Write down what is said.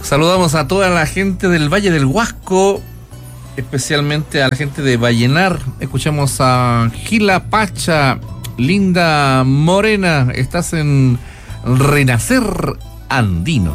Saludamos a toda la gente del Valle del Huasco, especialmente a la gente de Vallenar. Escuchamos a Gila Pacha, Linda Morena. Estás en Renacer Andino.